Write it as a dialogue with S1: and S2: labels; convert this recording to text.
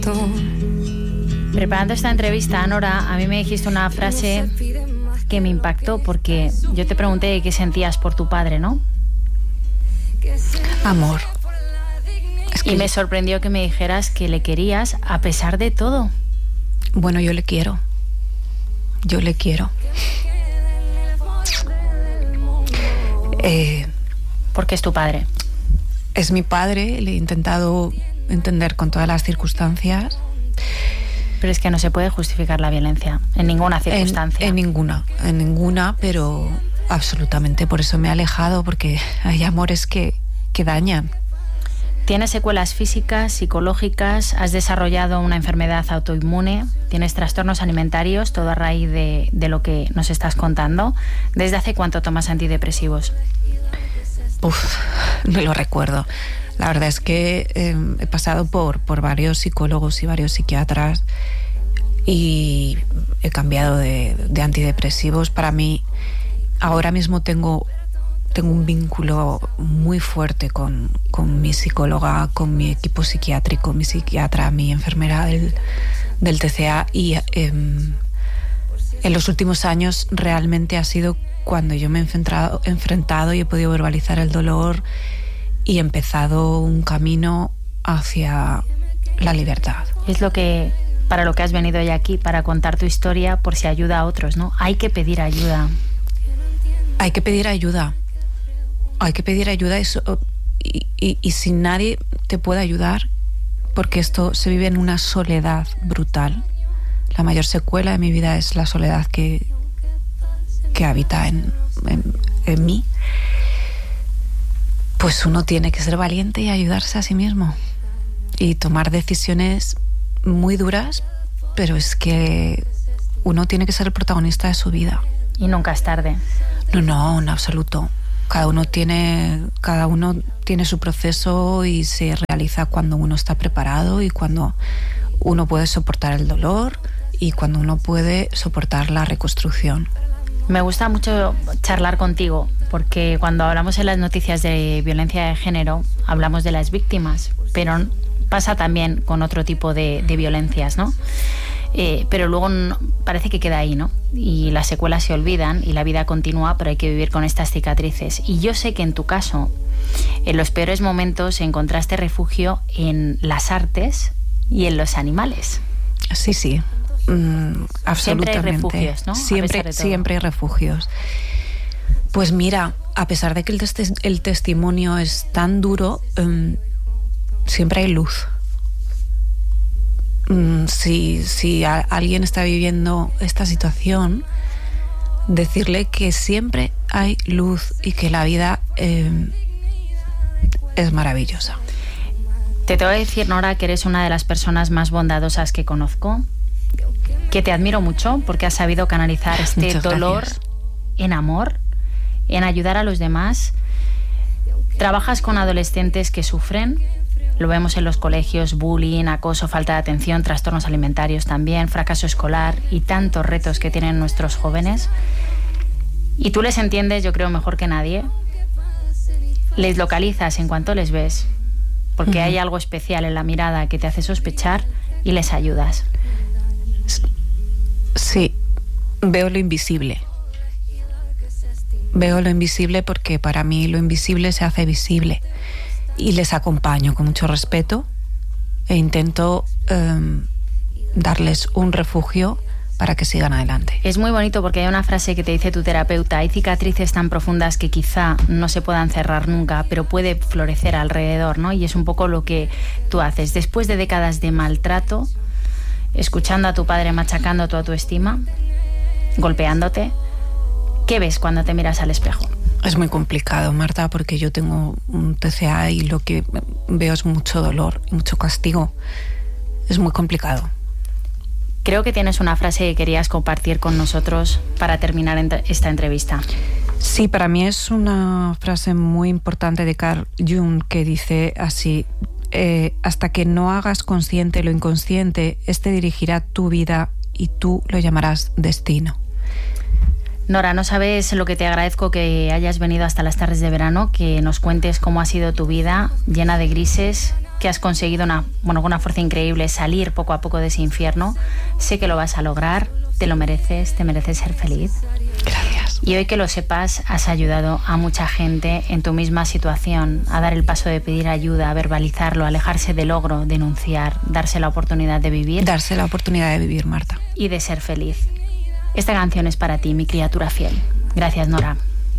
S1: Preparando esta entrevista, Nora, a mí me dijiste una frase que me impactó porque yo te pregunté qué sentías por tu padre, ¿no?
S2: Amor.
S1: Y me sorprendió que me dijeras que le querías a pesar de todo.
S2: Bueno, yo le quiero.
S1: Porque es tu padre.
S2: Es mi padre, le he intentado entender con todas las circunstancias.
S1: Pero es que no se puede justificar la violencia en ninguna circunstancia.
S2: En ninguna, pero absolutamente. Por eso me he alejado, porque hay amores que dañan.
S1: Tienes secuelas físicas, psicológicas, has desarrollado una enfermedad autoinmune, tienes trastornos alimentarios, todo a raíz de lo que nos estás contando. ¿Desde hace cuánto tomas antidepresivos?
S2: No lo recuerdo. La verdad es que he pasado por varios psicólogos y varios psiquiatras y he cambiado de antidepresivos. Para mí, ahora mismo tengo un vínculo muy fuerte con mi psicóloga, con mi equipo psiquiátrico, mi psiquiatra, mi enfermera del TCA, y en los últimos años realmente ha sido cuando yo me he enfrentado y he podido verbalizar el dolor y he empezado un camino hacia la libertad.
S1: Es para lo que has venido hoy aquí, para contar tu historia por si ayuda a otros, ¿no? Hay que pedir ayuda.
S2: Hay que pedir ayuda. Y si nadie te puede ayudar, porque esto se vive en una soledad brutal. La mayor secuela de mi vida es la soledad que habita en mí. Pues uno tiene que ser valiente y ayudarse a sí mismo y tomar decisiones muy duras, pero es que uno tiene que ser el protagonista de su vida.
S1: Y nunca es tarde.
S2: No, en absoluto. Cada uno tiene su proceso y se realiza cuando uno está preparado y cuando uno puede soportar el dolor y cuando uno puede soportar la reconstrucción.
S1: Me gusta mucho charlar contigo porque cuando hablamos en las noticias de violencia de género hablamos de las víctimas, pero pasa también con otro tipo de violencias, ¿no? Pero luego parece que queda ahí, ¿no? Y las secuelas se olvidan y la vida continúa, pero hay que vivir con estas cicatrices. Y yo sé que en tu caso, en los peores momentos encontraste refugio en las artes y en los animales.
S2: Sí. Absolutamente.
S1: Siempre hay refugios, ¿no?
S2: Siempre hay refugios. Pues mira, a pesar de que el testimonio es tan duro, siempre hay luz. Si alguien está viviendo esta situación, decirle que siempre hay luz y que la vida es maravillosa.
S1: Te tengo que decir, Nora, que eres una de las personas más bondadosas que conozco, que te admiro mucho porque has sabido canalizar este dolor en amor, en ayudar a los demás. Trabajas con adolescentes que sufren, lo vemos en los colegios: bullying, acoso, falta de atención, trastornos alimentarios también, fracaso escolar y tantos retos que tienen nuestros jóvenes. Y tú les entiendes, yo creo, mejor que nadie. Les localizas en cuanto les ves, porque hay algo especial en la mirada que te hace sospechar y les ayudas.
S2: Sí, veo lo invisible. Veo lo invisible porque para mí lo invisible se hace visible. Y les acompaño con mucho respeto e intento darles un refugio para que sigan adelante.
S1: Es muy bonito porque hay una frase que te dice tu terapeuta: hay cicatrices tan profundas que quizá no se puedan cerrar nunca, pero puede florecer alrededor, ¿no? Y es un poco lo que tú haces. Después de décadas de maltrato, escuchando a tu padre machacando tu autoestima, golpeándote, ¿qué ves cuando te miras al espejo?
S2: Es muy complicado, Marta, porque yo tengo un TCA y lo que veo es mucho dolor y mucho castigo. Es muy complicado.
S1: Creo que tienes una frase que querías compartir con nosotros para terminar esta entrevista.
S2: Sí, para mí es una frase muy importante de Carl Jung que dice así: hasta que no hagas consciente lo inconsciente, este dirigirá tu vida y tú lo llamarás destino.
S1: Nora, no sabes lo que te agradezco que hayas venido hasta las tardes de verano, que nos cuentes cómo ha sido tu vida, llena de grises que has conseguido con una fuerza increíble salir poco a poco de ese infierno. Sé que lo vas a lograr, te lo mereces, te mereces ser feliz.
S2: Gracias.
S1: Y hoy que lo sepas, has ayudado a mucha gente en tu misma situación a dar el paso de pedir ayuda, a verbalizarlo, a alejarse del ogro, denunciar, darse la oportunidad de vivir.
S2: Darse la oportunidad de vivir, Marta.
S1: Y de ser feliz. Esta canción es para ti, mi criatura fiel. Gracias, Nora.